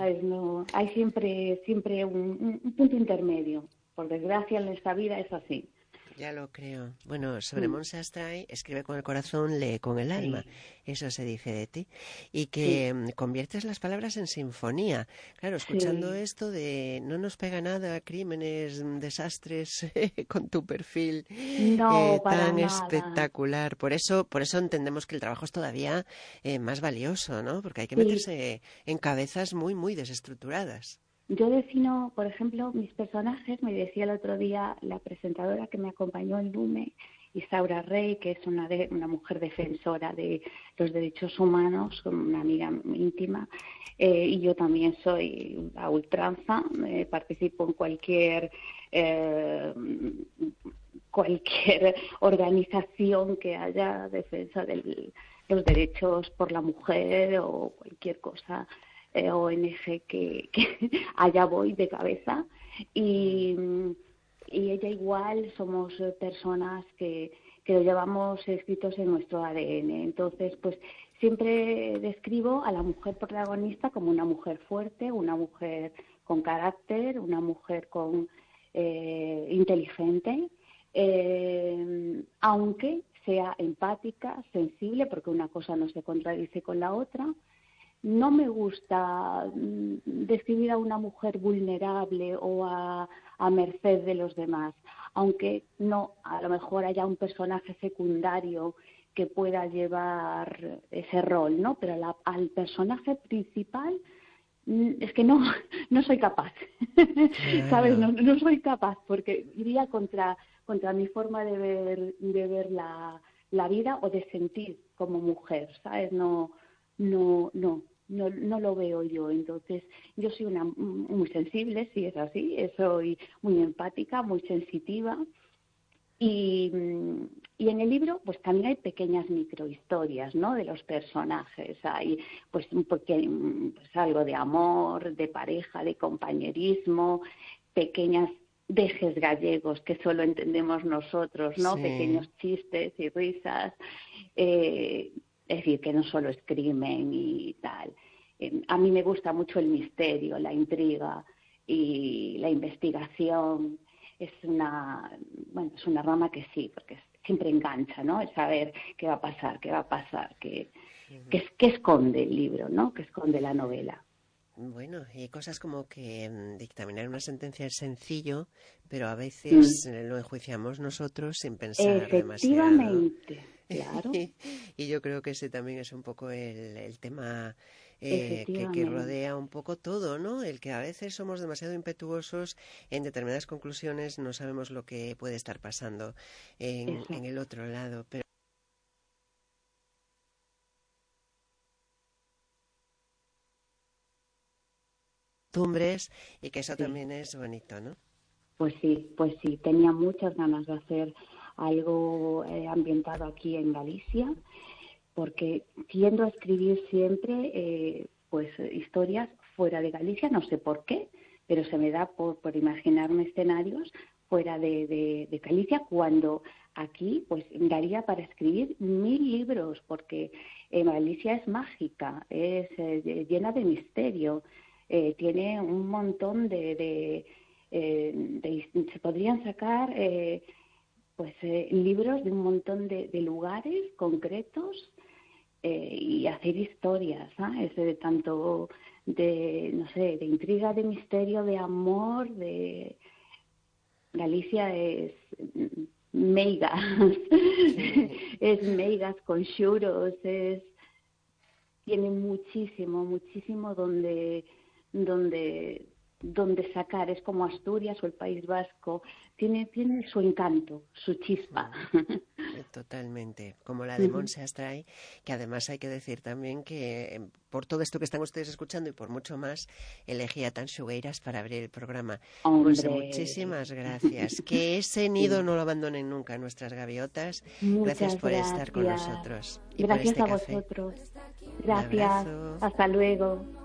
¿sabes? No, hay siempre un punto intermedio. Por desgracia, en esta vida es así. Ya lo creo. Bueno, sobre Mm, Monse Astray, escribe con el corazón, lee con el alma. Sí, Eso se dice de ti. Y sí, que conviertes las palabras en sinfonía. Claro, escuchando sí. esto de no nos pega nada, crímenes, desastres, con tu perfil No, para tan nada. espectacular. Por eso entendemos que el trabajo es todavía más valioso, ¿no? Porque hay que Sí, meterse en cabezas muy, muy desestructuradas. yo defino, por ejemplo, mis personajes, me decía el otro día la presentadora que me acompañó en Lume, Isaura Rey, que es una mujer defensora de los derechos humanos, una amiga íntima, y yo también soy a ultranza, participo en eh, cualquier organización que haya defensa de los derechos por la mujer o cualquier cosa ONG que allá voy de cabeza Mm. y, y ella igual somos personas que lo llevamos escritos en nuestro ADN. Entonces, pues siempre describo a la mujer protagonista como una mujer fuerte, una mujer con carácter, una mujer con inteligente, aunque sea empática, sensible, porque una cosa no se contradice con la otra. No me gusta describir a una mujer vulnerable o a merced de los demás, aunque no, a lo mejor haya un personaje secundario que pueda llevar ese rol, ¿no? Pero al personaje principal es que no, no soy capaz, ¿sabes? Claro. No soy capaz porque iría contra mi forma de ver la vida o de sentir como mujer, ¿sabes? No lo veo yo. Entonces, yo soy una muy sensible, sí es así, soy muy empática, muy sensitiva. Y, y en el libro, pues también hay pequeñas microhistorias, ¿no? De los personajes. Hay, pues, pues algo de amor, de pareja, de compañerismo, pequeñas dejes gallegos que solo entendemos nosotros, ¿no? Sí. Pequeños chistes y risas. Eh, es decir, que no solo es crimen y tal. A mí me gusta mucho el misterio, la intriga y la investigación. Es una rama que sí, porque siempre engancha, ¿no? El saber qué va a pasar, qué va a pasar, qué esconde el libro, ¿no? Qué esconde la novela. Bueno, y cosas como que dictaminar una sentencia es sencillo, pero a Mm. veces lo enjuiciamos nosotros sin pensar demasiado. Efectivamente, claro, Y yo creo que ese también es un poco el tema que efectivamente, rodea un poco todo, ¿no? El que a veces somos demasiado impetuosos en determinadas conclusiones, no sabemos lo que puede estar pasando en eso. el otro lado. Pero costumbres y que eso Sí, también es bonito, ¿no? pues sí, tenía muchas ganas de hacer algo ambientado aquí en Galicia, porque tiendo a escribir siempre historias fuera de Galicia, no sé por qué, pero se me da por imaginarme escenarios fuera de Galicia, cuando aquí pues daría para escribir 1000 libros, porque Galicia es mágica, es llena de misterio, tiene un montón se podrían sacar libros de un montón de lugares concretos y hacer historias, ¿sabes? De tanto no sé, de intriga, de misterio, de amor, de Galicia es meigas, Sí. es meigas con xuros, tiene muchísimo, muchísimo donde, donde sacar. Es como Asturias o el País Vasco, tiene su encanto, su chispa. Totalmente, como la de Monse Astray, que además hay que decir también que por todo esto que están ustedes escuchando y por mucho más, elegía Tan Xugueiras para abrir el programa. Monse, Hombre, muchísimas gracias. Que ese nido sí. no lo abandonen nunca nuestras gaviotas. Gracias Muchas por estar con gracias. nosotros y por Gracias este a café. vosotros. Un Gracias. abrazo. Hasta luego.